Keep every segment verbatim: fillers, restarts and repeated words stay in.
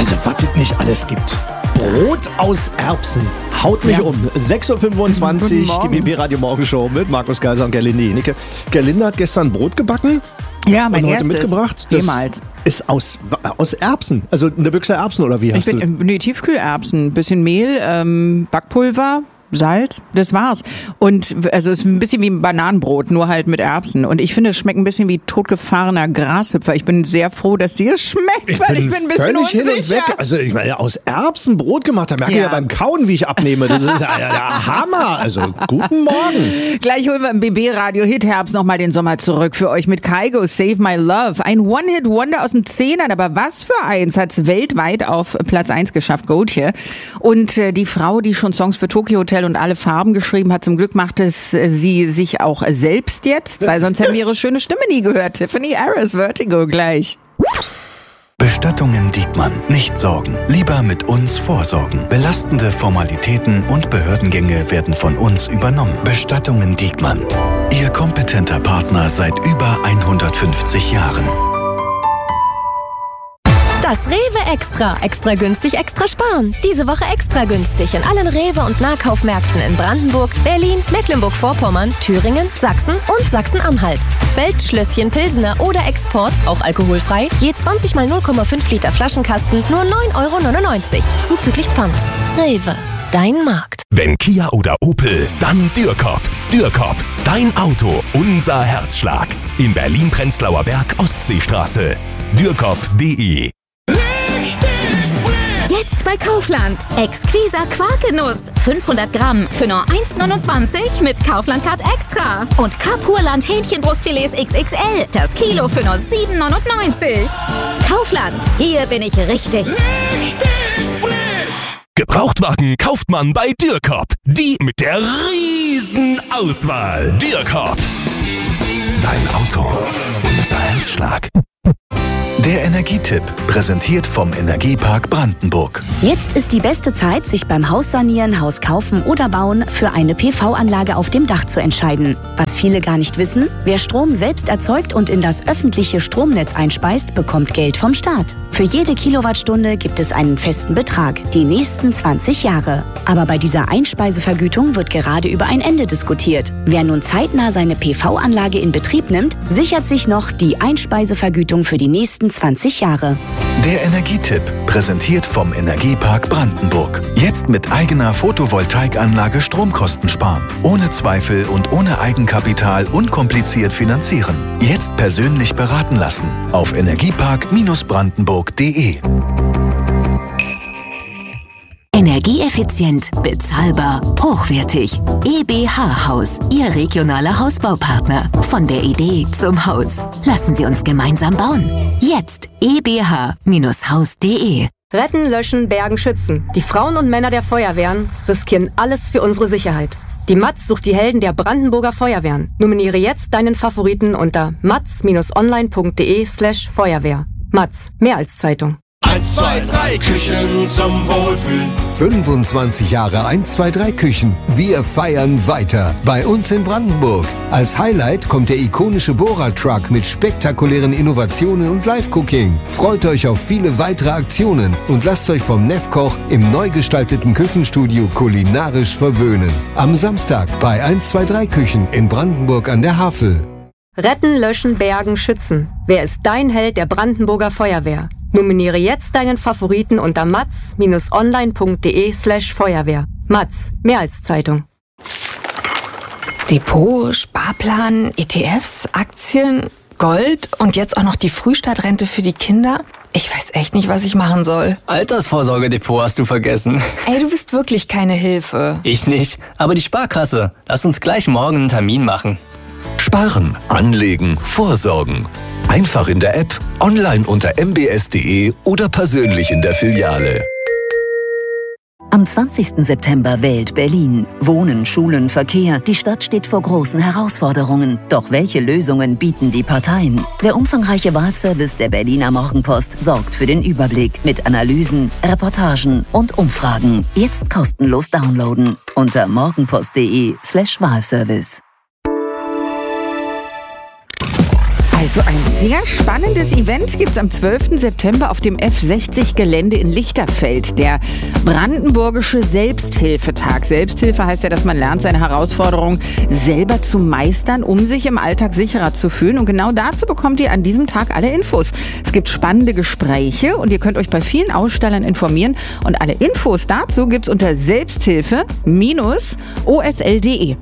Also, was es nicht alles gibt. Brot aus Erbsen. Haut mich ja. um. sechs Uhr fünfundzwanzig, die B B Radio Morgenshow mit Markus Kaiser und Gerlinde Jenecke. Gerlinde hat gestern Brot gebacken. Ja, mein und heute erstes. mitgebracht. Das Jemals. ist aus, aus Erbsen. Also eine Büchse Erbsen oder wie hast ich bin, du? Nee, Tiefkühlerbsen. Bisschen Mehl, ähm, Backpulver. Salz, das war's. Und also es ist ein bisschen wie ein Bananenbrot, nur halt mit Erbsen. Und ich finde, es schmeckt ein bisschen wie totgefahrener Grashüpfer. Ich bin sehr froh, dass dir es schmeckt, ich weil bin ich bin ein bisschen völlig unsicher. Hin und weg. Also ich meine, aus Erbsen Brot gemacht, da merke ich Ja. ja beim Kauen, wie ich abnehme. Das ist ja der Hammer. Also guten Morgen. Gleich holen wir im B B-Radio Hit-Herbst nochmal den Sommer zurück für euch mit Kygo, Save My Love. Ein One-Hit-Wonder aus den Zehnern, aber was für eins hat's weltweit auf Platz eins geschafft, Gotye. Und äh, die Frau, die schon Songs für Tokyo Hotel und Alle Farben geschrieben hat, zum Glück macht es äh, sie sich auch selbst jetzt, weil sonst hätten wir ihre schöne Stimme nie gehört. Tiffany Harris, Vertigo, gleich. Bestattungen Diekmann. Nicht sorgen. Lieber mit uns vorsorgen. Belastende Formalitäten und Behördengänge werden von uns übernommen. Bestattungen Diekmann. Ihr kompetenter Partner seit über hundertfünfzig Jahren. Das Rewe Extra. Extra günstig, extra sparen. Diese Woche extra günstig in allen Rewe- und Nahkaufmärkten in Brandenburg, Berlin, Mecklenburg-Vorpommern, Thüringen, Sachsen und Sachsen-Anhalt. Feldschlösschen, Pilsener oder Export, auch alkoholfrei, je zwanzig mal null Komma fünf Liter Flaschenkasten, nur neun Euro neunundneunzig. Zuzüglich Pfand. Rewe. Dein Markt. Wenn Kia oder Opel, dann Dürkop. Dürkop, dein Auto, unser Herzschlag. In Berlin-Prenzlauer Berg, Ostseestraße. Dürkop punkt de. Jetzt bei Kaufland. Exquisa Quarkenuss. fünfhundert Gramm für nur eins Euro neunundzwanzig mit Kaufland-Card Extra. Und Kapurland Hähnchenbrustfilets X X L. Das Kilo für nur sieben Euro neunundneunzig. Kaufland. Hier bin ich richtig. Richtig frisch. Gebrauchtwagen kauft man bei Dürkop. Die mit der riesen Auswahl. Dürkop. Dein Auto, unser Herzschlag. Der Energietipp, präsentiert vom Energiepark Brandenburg. Jetzt ist die beste Zeit, sich beim Haussanieren, Haus kaufen oder bauen für eine P V-Anlage auf dem Dach zu entscheiden. Was viele gar nicht wissen, wer Strom selbst erzeugt und in das öffentliche Stromnetz einspeist, bekommt Geld vom Staat. Für jede Kilowattstunde gibt es einen festen Betrag, die nächsten zwanzig Jahre. Aber bei dieser Einspeisevergütung wird gerade über ein Ende diskutiert. Wer nun zeitnah seine P V-Anlage in Betrieb nimmt, sichert sich noch die Einspeisevergütung für die nächsten zwanzig Jahre. Der Energietipp, präsentiert vom Energiepark Brandenburg. Jetzt mit eigener Photovoltaikanlage Stromkosten sparen. Ohne Zweifel und ohne Eigenkapital unkompliziert finanzieren. Jetzt persönlich beraten lassen. Auf energiepark brandenburg punkt de. Energieeffizient, bezahlbar, hochwertig. E B H Haus, Ihr regionaler Hausbaupartner. Von der Idee zum Haus. Lassen Sie uns gemeinsam bauen. Jetzt e b h Haus punkt de. Retten, löschen, bergen, schützen. Die Frauen und Männer der Feuerwehren riskieren alles für unsere Sicherheit. Die Matz sucht die Helden der Brandenburger Feuerwehren. Nominiere jetzt deinen Favoriten unter matz online punkt de slash Feuerwehr. Matz, mehr als Zeitung. eins, zwei, drei Küchen zum Wohlfühlen. fünfundzwanzig Jahre eins zwei drei Küchen. Wir feiern weiter. Bei uns in Brandenburg. Als Highlight kommt der ikonische Bohrer-Truck mit spektakulären Innovationen und Live-Cooking. Freut euch auf viele weitere Aktionen und lasst euch vom Nefkoch im neu gestalteten Küchenstudio kulinarisch verwöhnen. Am Samstag bei eins zwei drei Küchen in Brandenburg an der Havel. Retten, löschen, bergen, schützen. Wer ist dein Held der Brandenburger Feuerwehr? Nominiere jetzt deinen Favoriten unter matz online punkt de slash Feuerwehr. Matz, mehr als Zeitung. Depot, Sparplan, E T Fs, Aktien, Gold und jetzt auch noch die Frühstartrente für die Kinder. Ich weiß echt nicht, was ich machen soll. Altersvorsorgedepot hast du vergessen. Ey, du bist wirklich keine Hilfe. Ich nicht, aber die Sparkasse. Lass uns gleich morgen einen Termin machen. Sparen, anlegen, vorsorgen. Einfach in der App, online unter m b s punkt de oder persönlich in der Filiale. Am zwanzigsten September wählt Berlin. Wohnen, Schulen, Verkehr. Die Stadt steht vor großen Herausforderungen. Doch welche Lösungen bieten die Parteien? Der umfangreiche Wahlservice der Berliner Morgenpost sorgt für den Überblick mit Analysen, Reportagen und Umfragen. Jetzt kostenlos downloaden unter morgenpost punkt de slash Wahlservice. Also ein sehr spannendes Event gibt es am zwölften September auf dem F sechzig Gelände in Lichterfeld. Der Brandenburgische Selbsthilfetag. Selbsthilfe heißt ja, dass man lernt, seine Herausforderungen selber zu meistern, um sich im Alltag sicherer zu fühlen. Und genau dazu bekommt ihr an diesem Tag alle Infos. Es gibt spannende Gespräche und ihr könnt euch bei vielen Ausstellern informieren. Und alle Infos dazu gibt's unter selbsthilfe Bindestrich O S L punkt de.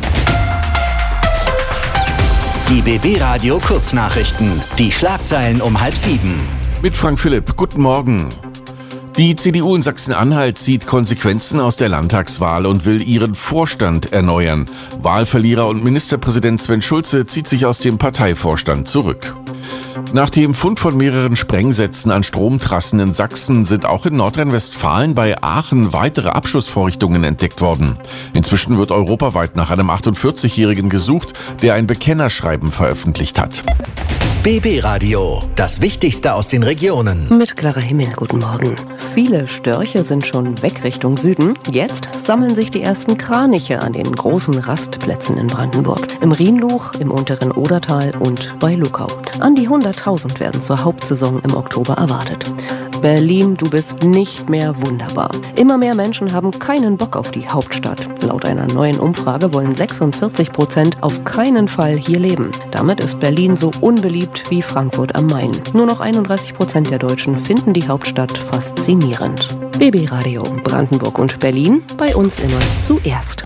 Die B B-Radio Kurznachrichten. Die Schlagzeilen um halb sieben. Mit Frank Philipp. Guten Morgen. Die C D U in Sachsen-Anhalt zieht Konsequenzen aus der Landtagswahl und will ihren Vorstand erneuern. Wahlverlierer und Ministerpräsident Sven Schulze zieht sich aus dem Parteivorstand zurück. Nach dem Fund von mehreren Sprengsätzen an Stromtrassen in Sachsen sind auch in Nordrhein-Westfalen bei Aachen weitere Abschussvorrichtungen entdeckt worden. Inzwischen wird europaweit nach einem achtundvierzigjährigen gesucht, der ein Bekennerschreiben veröffentlicht hat. B B-Radio, das Wichtigste aus den Regionen. Mit Clara Himmel, guten Morgen. Viele Störche sind schon weg Richtung Süden. Jetzt sammeln sich die ersten Kraniche an den großen Rastplätzen in Brandenburg. Im Rhienluch, im unteren Odertal und bei Luckau. An die hunderttausend werden zur Hauptsaison im Oktober erwartet. Berlin, du bist nicht mehr wunderbar. Immer mehr Menschen haben keinen Bock auf die Hauptstadt. Laut einer neuen Umfrage wollen sechsundvierzig Prozent auf keinen Fall hier leben. Damit ist Berlin so unbeliebt wie Frankfurt am Main. Nur noch einunddreißig Prozent der Deutschen finden die Hauptstadt faszinierend. B B-Radio, Brandenburg und Berlin, bei uns immer zuerst.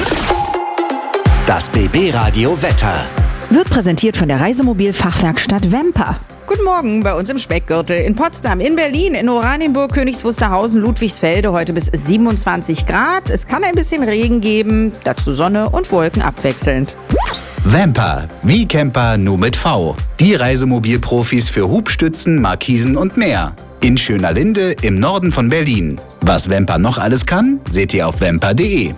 Das B B-Radio Wetter. Wird präsentiert von der Reisemobil-Fachwerkstatt Vemper. Guten Morgen bei uns im Speckgürtel. In Potsdam, in Berlin, in Oranienburg, Königs Wusterhausen, Ludwigsfelde heute bis siebenundzwanzig Grad. Es kann ein bisschen Regen geben, dazu Sonne und Wolken abwechselnd. Vemper, wie Camper nur mit V. Die Reisemobilprofis für Hubstützen, Markisen und mehr. In Schönerlinde im Norden von Berlin. Was Vemper noch alles kann, seht ihr auf vemper punkt de.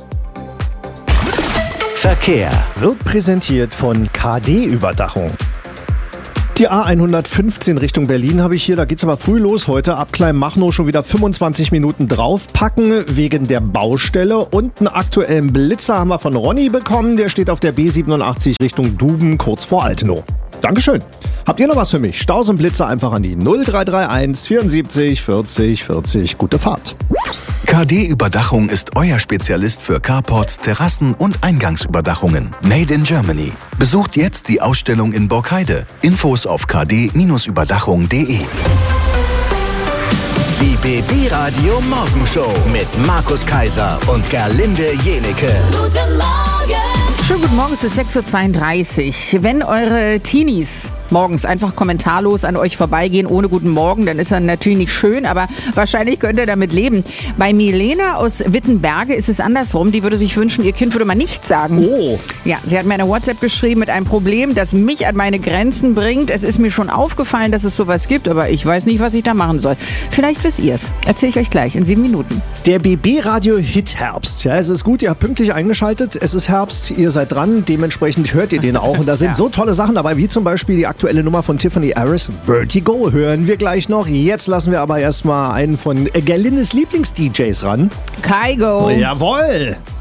Verkehr wird präsentiert von K D-Überdachung. Die A hundertfünfzehn Richtung Berlin habe ich hier, da geht's aber früh los heute. Ab Kleinmachnow schon wieder fünfundzwanzig Minuten draufpacken wegen der Baustelle. Und einen aktuellen Blitzer haben wir von Ronny bekommen, der steht auf der B siebenundachtzig Richtung Duben, kurz vor Altenow. Dankeschön. Habt ihr noch was für mich? Staus und Blitzer einfach an die null drei drei eins vierundsiebzig vierzig vierzig. Gute Fahrt. K D-Überdachung ist euer Spezialist für Carports, Terrassen und Eingangsüberdachungen. Made in Germany. Besucht jetzt die Ausstellung in Borkheide. Infos auf k d überdachung punkt de. Die B B-Radio Morgenshow mit Markus Kaiser und Gerlinde Jenecke. Guten Morgen! Schönen guten Morgen, es ist sechs Uhr zweiunddreißig. Wenn eure Teenies morgens einfach kommentarlos an euch vorbeigehen, ohne guten Morgen, dann ist er natürlich nicht schön, aber wahrscheinlich könnt ihr damit leben. Bei Milena aus Wittenberge ist es andersrum. Die würde sich wünschen, ihr Kind würde mal nichts sagen. Oh. Ja, sie hat mir eine WhatsApp geschrieben mit einem Problem, das mich an meine Grenzen bringt. Es ist mir schon aufgefallen, dass es sowas gibt, aber ich weiß nicht, was ich da machen soll. Vielleicht wisst ihr es. Erzähle ich euch gleich in sieben Minuten. Der B B-Radio-Hit-Herbst. Ja, es ist gut, ihr habt pünktlich eingeschaltet. Es ist Herbst, ihr seid dran. Dementsprechend hört ihr den auch. Und da sind ja so tolle Sachen dabei, wie zum Beispiel die aktuelle Nummer von Tiffany Harris, Vertigo, hören wir gleich noch. Jetzt lassen wir aber erstmal einen von Gerlindes Lieblings-D Js ran. Kygo. Jawohl.